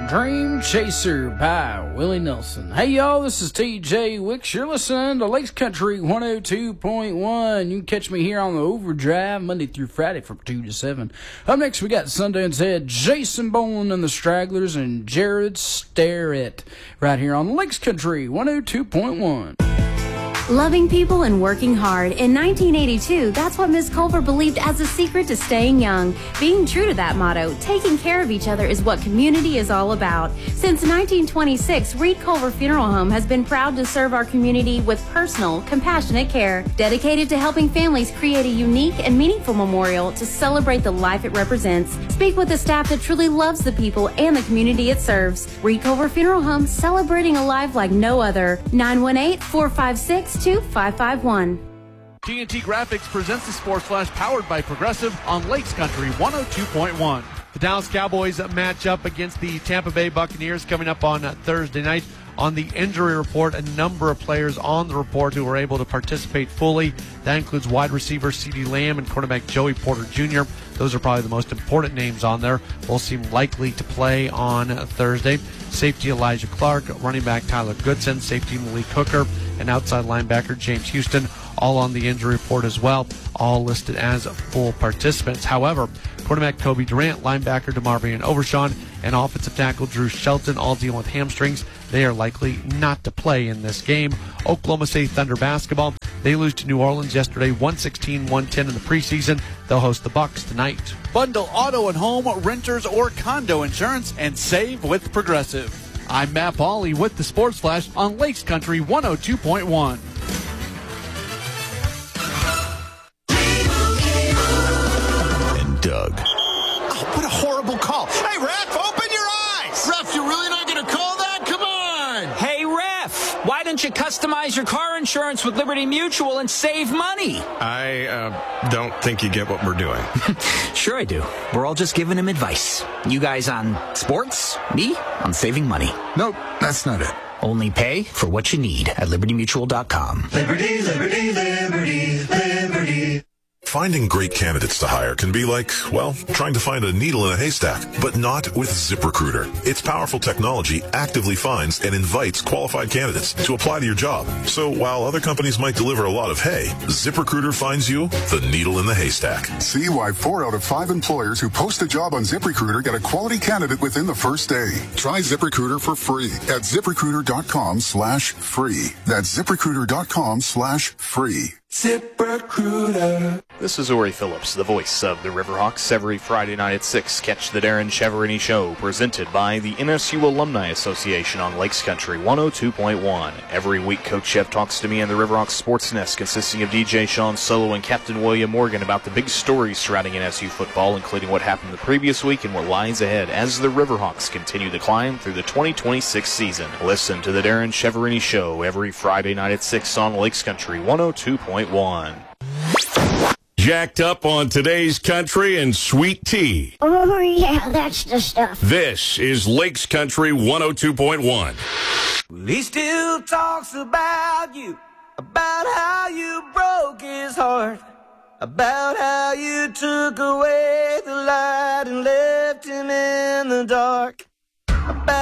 Dream Chaser by Willie Nelson. Hey y'all, this is TJ Wicks. You're listening to Lakes Country 102.1. You can catch me here on the Overdrive Monday through Friday from 2 to 7. Up next we got Sundance Head, Jason Boland and the Stragglers, and Jared Starrett right here on Lakes Country 102.1. Loving people and working hard. In 1982, that's what Ms. Culver believed as the secret to staying young. Being true to that motto, taking care of each other is what community is all about. Since 1926, Reed Culver Funeral Home has been proud to serve our community with personal, compassionate care, dedicated to helping families create a unique and meaningful memorial to celebrate the life it represents. Speak with a staff that truly loves the people and the community it serves. Reed Culver Funeral Home, celebrating a life like no other. 918-456-2551. TNT Graphics presents the Sports Flash powered by Progressive on Lakes Country 102.1. The Dallas Cowboys match up against the Tampa Bay Buccaneers coming up on Thursday night. On the injury report, a number of players on the report who were able to participate fully. That includes wide receiver CeeDee Lamb and quarterback Joey Porter Jr. Those are probably the most important names on there. Both seem likely to play on Thursday. Safety Elijah Clark, running back Tyler Goodson, safety Malik Hooker, and outside linebacker James Houston, all on the injury report as well, all listed as full participants. However, quarterback Kobe Durant, linebacker DeMarvion Overshawn, and offensive tackle Drew Shelton all dealing with hamstrings. They are likely not to play in this game. Oklahoma State Thunder basketball, they lose to New Orleans yesterday, 116-110 in the preseason. They'll host the Bucks tonight. Bundle auto and home, renters, or condo insurance and save with Progressive. I'm Matt Pauley with the Sports Flash on Lakes Country 102.1. And Doug. Oh, what a horrible call. Hey, ref, open your eyes. Ref, you're really not going to call that? Come on. Hey, ref, why don't you customize your car insurance with Liberty Mutual and save money? I don't think you get what we're doing. Sure I do. We're all just giving him advice. You guys on sports, me on saving money. Nope, that's not it. Only pay for what you need at libertymutual.com. Liberty, liberty, liberty, liberty. Finding great candidates to hire can be like, well, trying to find a needle in a haystack, but not with ZipRecruiter. Its powerful technology actively finds and invites qualified candidates to apply to your job. So while other companies might deliver a lot of hay, ZipRecruiter finds you the needle in the haystack. See why 4 out of 5 employers who post a job on ZipRecruiter get a quality candidate within the first day. Try ZipRecruiter for free at ZipRecruiter.com/free. That's ZipRecruiter.com/free. ZipRecruiter. This is Uri Phillips, the voice of the Riverhawks. Every Friday night at 6, catch the Darren Cheverini Show, presented by the NSU Alumni Association on Lakes Country 102.1. Every week, Coach Chev talks to me and the Riverhawks Sports Nest, consisting of DJ Sean Solo and Captain William Morgan, about the big stories surrounding NSU football, including what happened the previous week and what lies ahead as the Riverhawks continue the climb through the 2026 season. Listen to the Darren Cheverini Show every Friday night at 6 on Lakes Country 102.1. Jacked up on today's country and sweet tea. Oh, yeah, that's the stuff. This is Lakes Country 102.1. He still talks about you, about how you broke his heart, about how you took away the light and left him in the dark.